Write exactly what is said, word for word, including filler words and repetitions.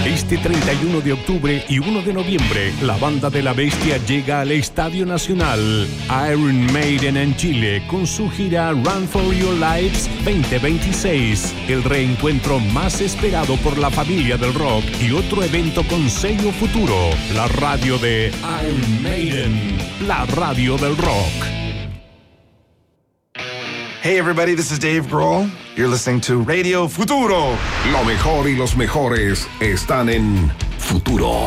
Este treinta y uno de octubre y uno de noviembre, la Banda de la Bestia llega al Estadio Nacional. Iron Maiden en Chile con su gira Run for Your Lives veinte veintiséis. El reencuentro más esperado por la familia del rock y otro evento con sello Futuro. La radio de Iron Maiden, la radio del rock. Hey everybody, this is Dave Grohl. You're listening to Radio Futuro. Lo mejor y los mejores están en Futuro.